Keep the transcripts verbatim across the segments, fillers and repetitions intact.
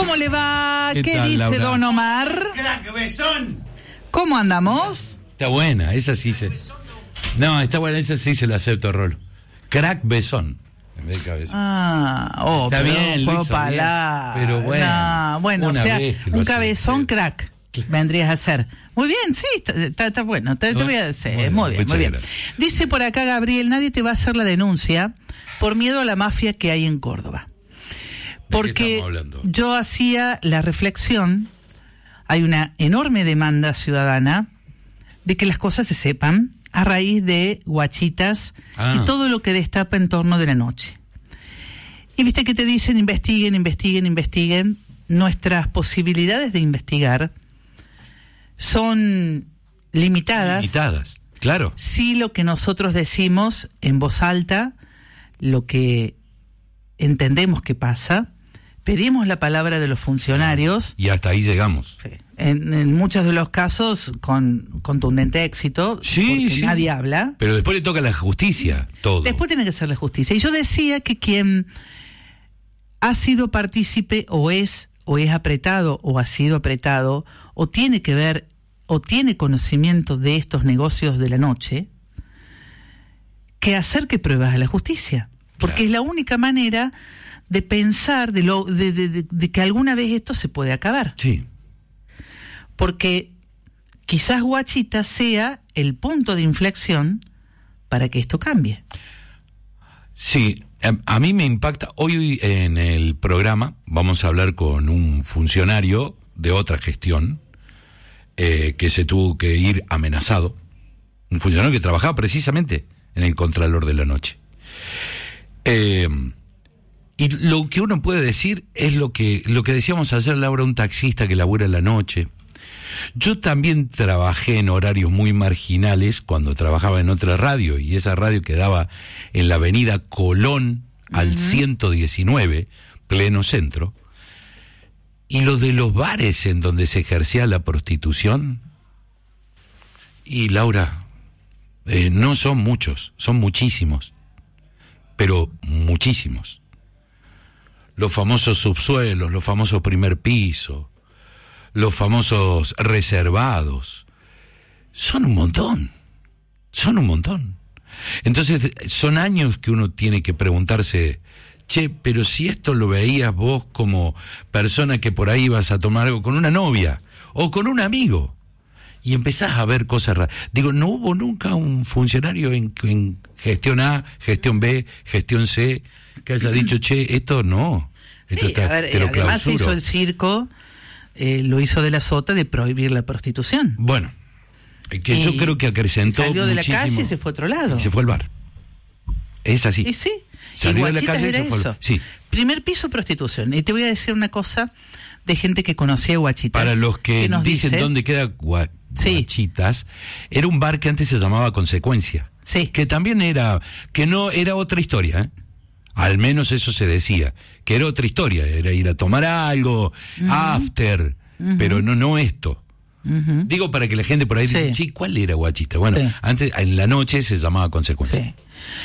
¿Cómo le va? ¿Qué, ¿Qué tal, dice Laura? Don Omar? ¡Crack besón! ¿Cómo andamos? Está buena, esa sí se... No, está buena, esa sí se la acepto, Rolo. Crack besón. En vez de cabezón. Ah, oh, está pero bien, juego Luis, palabra. Pero bueno. No, bueno, o sea, un cabezón hace. crack vendrías a ser. Muy bien, sí, está, está, está bueno. Te, te voy a decir, bueno, muy bien, muy bien. Gracias. Dice por acá Gabriel, nadie te va a hacer la denuncia por miedo a la mafia que hay en Córdoba. Porque yo hacía la reflexión, hay una enorme demanda ciudadana de que las cosas se sepan a raíz de guachitas ah. y todo lo que destapa en torno de la noche. Y viste que te dicen investiguen, investiguen, investiguen. Nuestras posibilidades de investigar son limitadas. Limitadas, claro. Si lo que nosotros decimos en voz alta, lo que entendemos que pasa, pedimos la palabra de los funcionarios. Y hasta ahí llegamos. Sí. En, en muchos de los casos con contundente éxito, sí, porque sí. nadie habla. Pero después le toca a la justicia todo. Después tiene que ser la justicia. Y yo decía que quien ha sido partícipe o es o es apretado o ha sido apretado o tiene que ver o tiene conocimiento de estos negocios de la noche, que acerque pruebas a la justicia. Porque claro. es la única manera de pensar de, lo, de, de, de, de que alguna vez esto se puede acabar. Sí. Porque quizás Guachita sea el punto de inflexión para que esto cambie. Sí, a, a mí me impacta. Hoy en el programa vamos a hablar con un funcionario de otra gestión eh, que se tuvo que ir amenazado. Un funcionario que trabajaba precisamente en el Contralor de la Noche. Eh... Y lo que uno puede decir es lo que lo que decíamos ayer, Laura, un taxista que labura en la noche. Yo también trabajé en horarios muy marginales cuando trabajaba en otra radio, y esa radio quedaba en la avenida Colón al uh-huh. ciento diecinueve, pleno centro. Y lo de los bares en donde se ejercía la prostitución, y Laura, eh, no son muchos, son muchísimos, pero muchísimos. Los famosos subsuelos, los famosos primer piso, los famosos reservados, son un montón, son un montón. Entonces, son años que uno tiene que preguntarse, che, pero si esto lo veías vos como persona que por ahí ibas a tomar algo con una novia o con un amigo, y empezás a ver cosas raras. Digo, ¿no hubo nunca un funcionario en, en gestión A, gestión B, gestión C, que haya dicho, che, esto no, esto sí, está, a ver, te lo además clausuro? Hizo el circo, eh, lo hizo de la sota de prohibir la prostitución. Bueno, que y yo creo que acrecentó salió de muchísimo. La calle y se fue a otro lado. Y se fue al bar. Es así. Y sí. Salió y de la calle y se fue al bar. Sí. Primer piso, prostitución. Y te voy a decir una cosa de gente que conocía Guachitas. Para los que, que nos dicen dice, dónde queda Gua- sí. Guachitas, era un bar que antes se llamaba Consecuencia. Sí. Que también era, que no era otra historia, ¿eh? Al menos eso se decía, que era otra historia, era ir a tomar algo, uh-huh. after, uh-huh. pero no, no esto. Uh-huh. Digo para que la gente por ahí sí. dice, che, ¿cuál era Guachita? Bueno, sí. antes, en la noche se llamaba Consecuencia. Sí.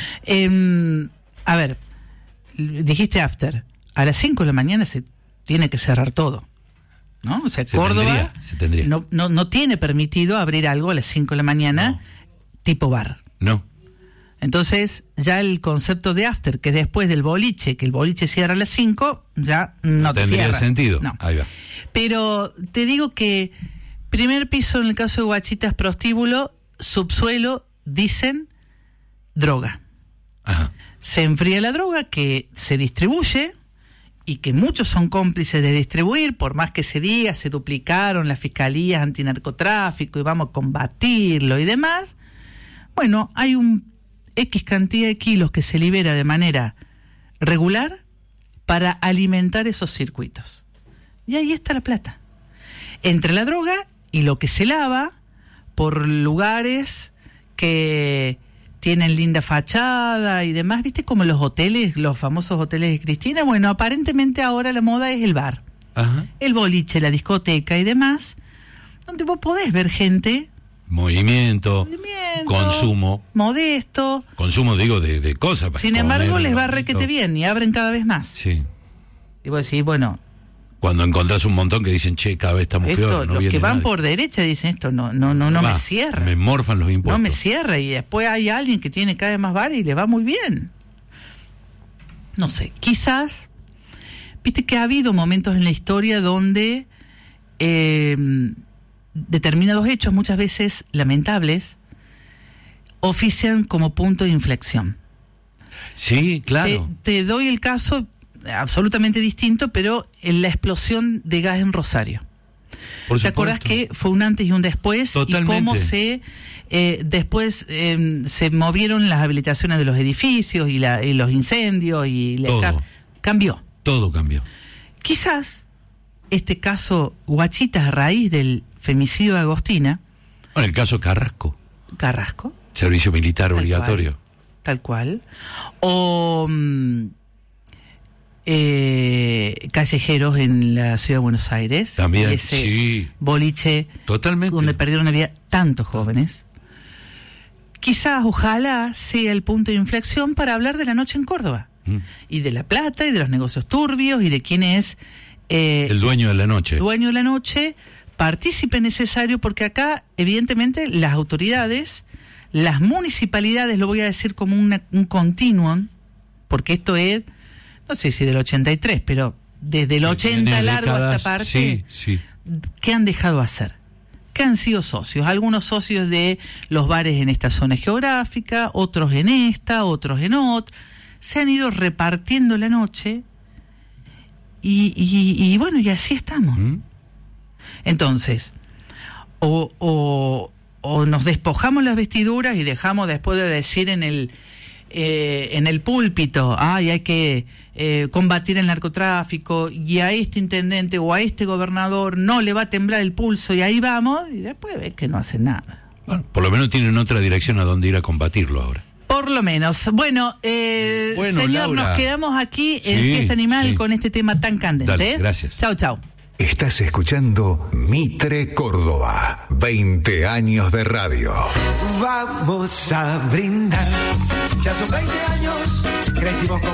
Eh, a ver, dijiste after, a las cinco de la mañana se tiene que cerrar todo, ¿no? O sea, se Córdoba tendría, se tendría. No, no, no tiene permitido abrir algo a las cinco de la mañana, no. tipo bar. No. Entonces, ya el concepto de after, que después del boliche, que el boliche cierra a las cinco, ya no, no te tendría cierra. sentido. No. Ahí va. Pero te digo que primer piso en el caso de Guachitas, prostíbulo, subsuelo, dicen droga. Ajá. Se enfría la droga que se distribuye y que muchos son cómplices de distribuir, por más que se diga, se duplicaron las fiscalías antinarcotráfico y vamos a combatirlo y demás. Bueno, hay un X cantidad de kilos que se libera de manera regular para alimentar esos circuitos. Y ahí está la plata. Entre la droga y lo que se lava por lugares que tienen linda fachada y demás, ¿viste? Como los hoteles, los famosos hoteles de Cristina. Bueno, aparentemente ahora la moda es el bar. Ajá. El boliche, la discoteca y demás, donde vos podés ver gente... Movimiento, Movimiento, consumo. Modesto. Consumo, digo, de, de cosas. Sin embargo, les va requete bien y abren cada vez más. Sí. Y vos decís, bueno, Cuando encontrás un montón que dicen, che, cada vez estamos esto, peor, no los viene que van nadie. por derecha dicen esto, no, no, no, no Va, me cierra. Me morfan los impuestos. No me cierra, y después hay alguien que tiene cada vez más bar y le va muy bien. No sé, quizás, viste que ha habido momentos en la historia donde eh, determinados hechos, muchas veces lamentables, ofician como punto de inflexión. Sí, claro. Te, te doy el caso absolutamente distinto, pero en la explosión de gas en Rosario. Por ¿Te acordás supuesto. que fue un antes y un después? Totalmente. Y cómo se eh, después eh, se movieron las habilitaciones de los edificios y, la, y los incendios y la Todo. ca- cambió. Todo cambió. Quizás este caso Guachitas, a raíz del femicidio de Agostina Bueno, el caso Carrasco, Carrasco, servicio militar Tal obligatorio. cual. tal cual, o mm, eh, callejeros en la ciudad de Buenos Aires, También, y ese sí. boliche Totalmente. donde perdieron la vida tantos jóvenes. Quizás, ojalá, sea el punto de inflexión para hablar de la noche en Córdoba, Mm. y de la plata, y de los negocios turbios, y de quién es eh, El dueño de la noche. dueño de la noche, partícipe necesario, porque acá, evidentemente, las autoridades, las municipalidades, lo voy a decir como una, un continuum, porque esto es, no sé si del ochenta y tres, pero desde el ochenta Tiene largo a décadas, esta parte, Sí, sí. ¿qué han dejado hacer? ¿Qué han sido socios? Algunos socios de los bares en esta zona geográfica, otros en esta, otros en otra. Se han ido repartiendo la noche y, y, y bueno, y así estamos. ¿Mm? Entonces, o, o, o nos despojamos las vestiduras y dejamos después de decir en el eh, en el púlpito, ay, hay que eh, combatir el narcotráfico, y a este intendente o a este gobernador no le va a temblar el pulso, y ahí vamos, y después ves que no hacen nada. Bueno, por lo menos tienen otra dirección a donde ir a combatirlo ahora. Por lo menos. Bueno, eh, Bueno, señor, Laura. nos quedamos aquí en Sí, Fiesta Animal sí. con este tema tan candente. Dale, ¿eh? gracias. Chau, chau. Estás escuchando Mitre Córdoba, veinte años de radio. Vamos a brindar. Ya son veinte años, crecimos con